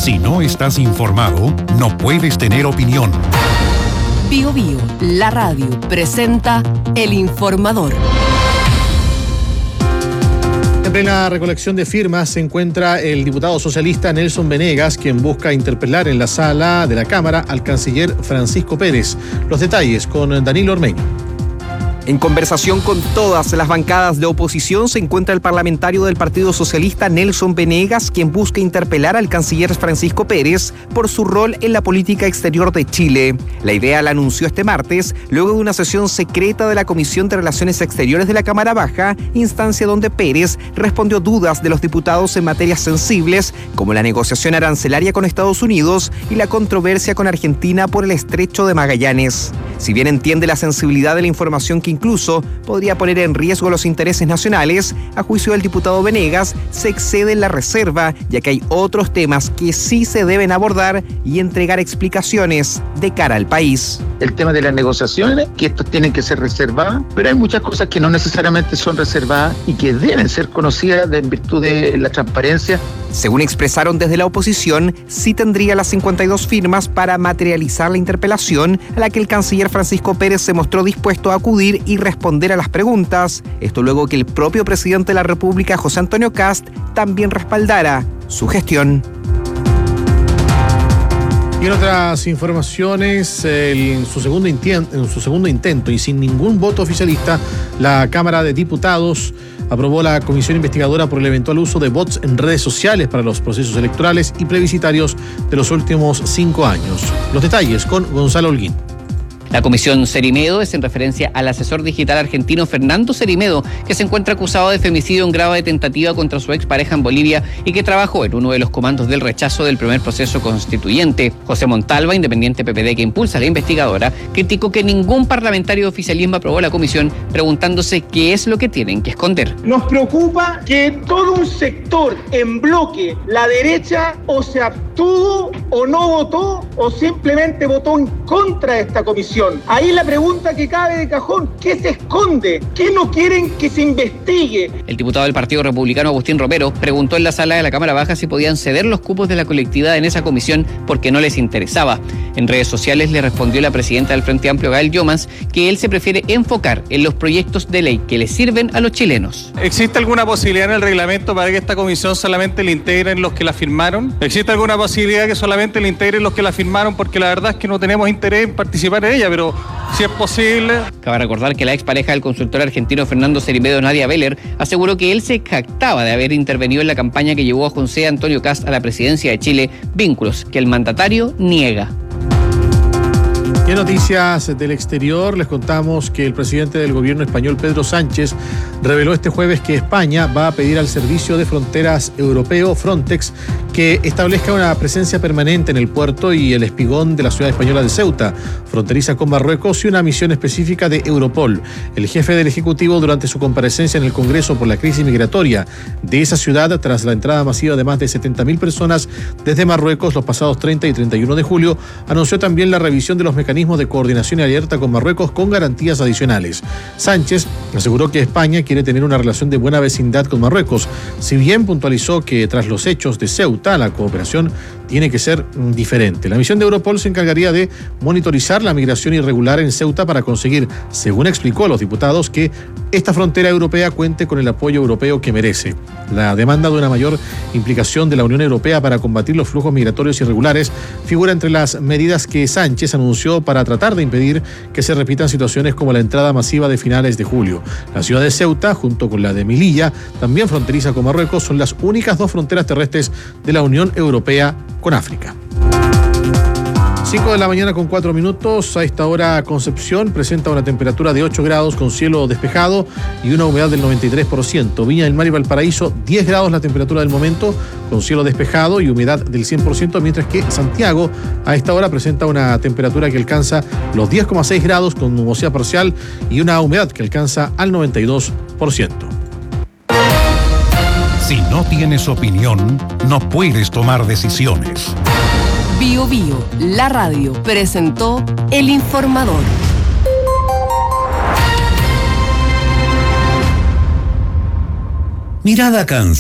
Si no estás informado, no puedes tener opinión. Bío Bío, la radio, presenta El Informador. En plena recolección de firmas se encuentra el diputado socialista Nelson Venegas, quien busca interpelar en la sala de la Cámara al canciller Francisco Pérez. Los detalles con Danilo Ormeño. En conversación con todas las bancadas de oposición se encuentra el parlamentario del Partido Socialista Nelson Venegas, quien busca interpelar al canciller Francisco Pérez por su rol en la política exterior de Chile. La idea la anunció este martes, luego de una sesión secreta de la Comisión de Relaciones Exteriores de la Cámara Baja, instancia donde Pérez respondió dudas de los diputados en materias sensibles, como la negociación arancelaria con Estados Unidos y la controversia con Argentina por el Estrecho de Magallanes. Si bien entiende la sensibilidad de la información que incluso podría poner en riesgo los intereses nacionales, a juicio del diputado Venegas, se excede en la reserva, ya que hay otros temas que sí se deben abordar y entregar explicaciones de cara al país. El tema de las negociaciones, que estos tienen que ser reservadas, pero hay muchas cosas que no necesariamente son reservadas y que deben ser conocidas en virtud de la transparencia. Según expresaron desde la oposición, sí tendría las 52 firmas para materializar la interpelación, a la que el canciller Francisco Pérez se mostró dispuesto a acudir y responder a las preguntas. Esto luego que el propio presidente de la República, José Antonio Kast, también respaldara su gestión. Y en otras informaciones, en su segundo intento y sin ningún voto oficialista, la Cámara de Diputados aprobó la comisión investigadora por el eventual uso de bots en redes sociales para los procesos electorales y plebiscitarios de los últimos 5 años. Los detalles con Gonzalo Holguín. La comisión Cerimedo es en referencia al asesor digital argentino Fernando Cerimedo, que se encuentra acusado de femicidio en grado de tentativa contra su expareja en Bolivia y que trabajó en uno de los comandos del rechazo del primer proceso constituyente. José Montalva, independiente PPD que impulsa la investigadora, criticó que ningún parlamentario de oficialismo aprobó la comisión, preguntándose qué es lo que tienen que esconder. Nos preocupa que todo un sector en bloque, la derecha, o se abstuvo o no votó o simplemente votó en contra de esta comisión. Ahí la pregunta que cabe de cajón: ¿qué se esconde? ¿Qué no quieren que se investigue? El diputado del Partido Republicano, Agustín Romero, preguntó en la sala de la Cámara Baja si podían ceder los cupos de la colectividad en esa comisión porque no les interesaba. En redes sociales le respondió la presidenta del Frente Amplio, Gael Llomas, que él se prefiere enfocar en los proyectos de ley que le sirven a los chilenos. ¿Existe alguna posibilidad en el reglamento para que esta comisión solamente le integren los que la firmaron? ¿Existe alguna posibilidad que solamente le integren los que la firmaron? Porque la verdad es que no tenemos interés en participar en ella, pero si es posible. Cabe recordar que la expareja del consultor argentino Fernando Cerimedo, Nadia Beller, aseguró que él se jactaba de haber intervenido en la campaña que llevó a José Antonio Kast a la presidencia de Chile, vínculos que el mandatario niega. Y en noticias del exterior les contamos que el presidente del gobierno español, Pedro Sánchez, reveló este jueves que España va a pedir al Servicio de Fronteras Europeo, Frontex, que establezca una presencia permanente en el puerto y el espigón de la ciudad española de Ceuta, fronteriza con Marruecos, y una misión específica de Europol. El jefe del Ejecutivo, durante su comparecencia en el Congreso por la crisis migratoria de esa ciudad, tras la entrada masiva de más de 70.000 personas desde Marruecos los pasados 30 y 31 de julio, anunció también la revisión de los mecanismos de coordinación y alerta con Marruecos con garantías adicionales. Sánchez aseguró que España quiere tener una relación de buena vecindad con Marruecos, si bien puntualizó que tras los hechos de Ceuta la cooperación tiene que ser diferente. La misión de Europol se encargaría de monitorizar la migración irregular en Ceuta para conseguir, según explicó a los diputados, que esta frontera europea cuente con el apoyo europeo que merece. La demanda de una mayor implicación de la Unión Europea para combatir los flujos migratorios irregulares figura entre las medidas que Sánchez anunció para tratar de impedir que se repitan situaciones como la entrada masiva de finales de julio. La ciudad de Ceuta, junto con la de Melilla, también fronteriza con Marruecos, son las únicas 2 fronteras terrestres de la Unión Europea con África. 5 de la mañana con 4 minutos. A esta hora Concepción presenta una temperatura de 8 grados con cielo despejado y una humedad del 93%. Viña del Mar y Valparaíso, 10 grados la temperatura del momento con cielo despejado y humedad del 100%, mientras que Santiago a esta hora presenta una temperatura que alcanza los 10,6 grados con nubosidad parcial y una humedad que alcanza al 92%. Si no tienes opinión, no puedes tomar decisiones. Bío Bío, la radio, presentó El Informador. Mirada cansada.